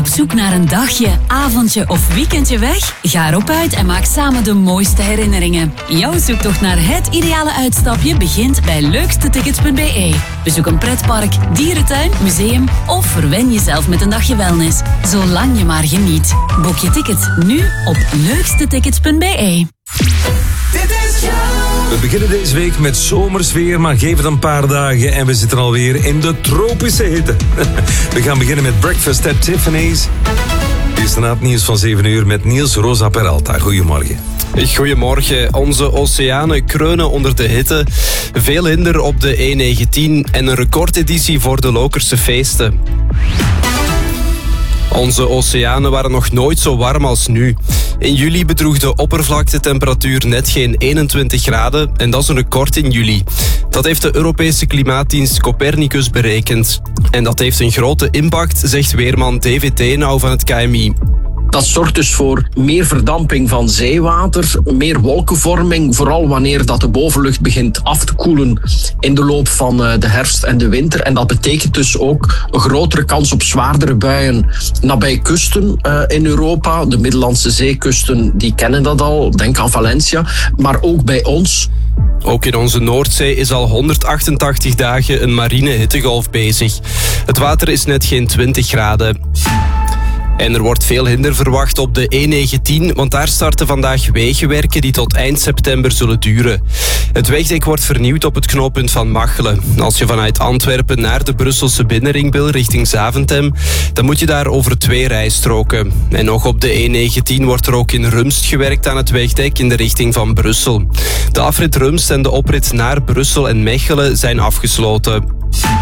zoek naar een dagje, avondje of weekendje weg? Ga erop uit en maak samen de mooiste herinneringen. Jouw zoektocht naar het ideale uitstapje begint bij leukstetickets.be. Bezoek een pretpark, dierentuin, museum of verwen jezelf met een dagje wellness. Zolang je maar geniet. Boek je tickets nu op leukstetickets.be. We beginnen deze week met zomersfeer, maar geef het een paar dagen en we zitten alweer in de tropische hitte. We gaan beginnen met Breakfast at Tiffany's. Eerst na het nieuws van 7 uur met Niels Rosa Peralta. Goedemorgen. Goedemorgen. Onze oceanen kreunen onder de hitte. Veel hinder op de E19 en een recordeditie voor de Lokerse feesten. Onze oceanen waren nog nooit zo warm als nu. In juli bedroeg de oppervlaktetemperatuur net geen 21 graden en dat is een record in juli. Dat heeft de Europese klimaatdienst Copernicus berekend. En dat heeft een grote impact, zegt weerman David Deenau van het KMI. Dat zorgt dus voor meer verdamping van zeewater, meer wolkenvorming, vooral wanneer dat de bovenlucht begint af te koelen in de loop van de herfst en de winter. En dat betekent dus ook een grotere kans op zwaardere buien nabij kusten in Europa. De Middellandse zeekusten die kennen dat al, denk aan Valencia, maar ook bij ons. Ook in onze Noordzee is al 188 dagen een marine hittegolf bezig. Het water is net geen 20 graden. En er wordt veel hinder verwacht op de E19, want daar starten vandaag wegenwerken die tot eind september zullen duren. Het wegdek wordt vernieuwd op het knooppunt van Machelen. Als je vanuit Antwerpen naar de Brusselse binnenring wil richting Zaventem, dan moet je daar over 2 rijstroken. En nog op de E19 wordt er ook in Rumst gewerkt aan het wegdek in de richting van Brussel. De afrit Rumst en de oprit naar Brussel en Mechelen zijn afgesloten.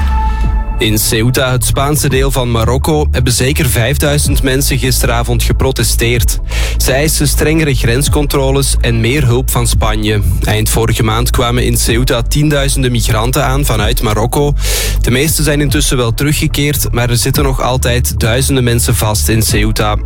In Ceuta, het Spaanse deel van Marokko, hebben zeker 5000 mensen gisteravond geprotesteerd. Ze eisen strengere grenscontroles en meer hulp van Spanje. Eind vorige maand kwamen in Ceuta tienduizenden migranten aan vanuit Marokko. De meeste zijn intussen wel teruggekeerd, maar er zitten nog altijd duizenden mensen vast in Ceuta.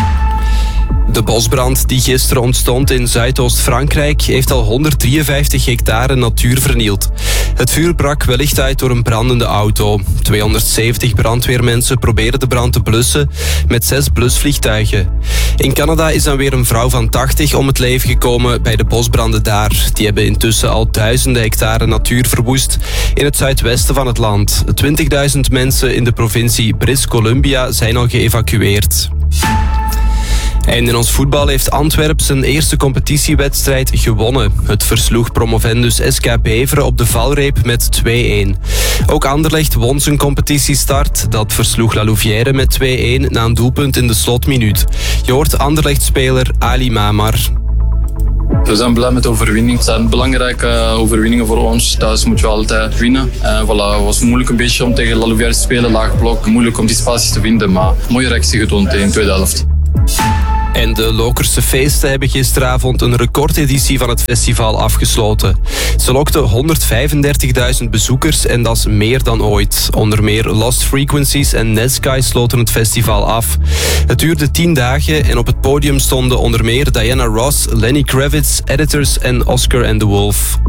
De bosbrand die gisteren ontstond in Zuidoost-Frankrijk heeft al 153 hectare natuur vernield. Het vuur brak wellicht uit door een brandende auto. 270 brandweermensen probeerden de brand te blussen met 6 blusvliegtuigen. In Canada is dan weer een vrouw van 80 om het leven gekomen bij de bosbranden daar. Die hebben intussen al duizenden hectare natuur verwoest in het zuidwesten van het land. 20.000 mensen in de provincie British Columbia zijn al geëvacueerd. En in ons voetbal heeft Antwerp zijn eerste competitiewedstrijd gewonnen. Het versloeg promovendus SK Beveren op de valreep met 2-1. Ook Anderlecht won zijn competitiestart. Dat versloeg La Louvière met 2-1 na een doelpunt in de slotminuut. Je hoort Anderlecht-speler Ali Mamar. We zijn blij met de overwinning. Het zijn belangrijke overwinningen voor ons. Thuis moeten we altijd winnen. Voilà, het was moeilijk een beetje om tegen La Louvière te spelen, laag blok. Moeilijk om die spaties te vinden, maar mooie reactie getoond in de tweede helft. En de Lokerse feesten hebben gisteravond een recordeditie van het festival afgesloten. Ze lokten 135.000 bezoekers en dat is meer dan ooit. Onder meer Lost Frequencies en Nesky sloten het festival af. Het duurde 10 dagen en op het podium stonden onder meer Diana Ross, Lenny Kravitz, Editors en Oscar and the Wolf.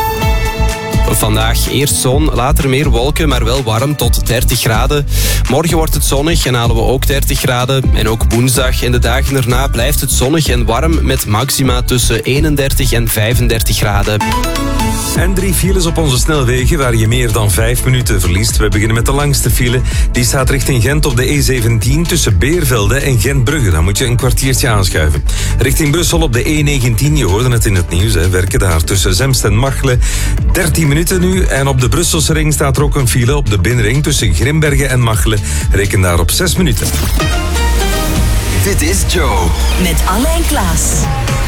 Vandaag eerst zon, later meer wolken, maar wel warm tot 30 graden. Morgen wordt het zonnig en halen we ook 30 graden. En ook woensdag en de dagen erna blijft het zonnig en warm met maxima tussen 31 en 35 graden. En 3 files op onze snelwegen waar je meer dan 5 minuten verliest. We beginnen met de langste file. Die staat richting Gent op de E17 tussen Beervelde en Gentbrugge. Dan moet je een kwartiertje aanschuiven. Richting Brussel op de E19, je hoorde het in het nieuws, werken daar tussen Zemst en Machelen. 13 minuten nu. En op de Brusselse ring staat er ook een file op de binnenring tussen Grimbergen en Machelen. Reken daar op 6 minuten. Dit is Joe. Met Alain Klaas.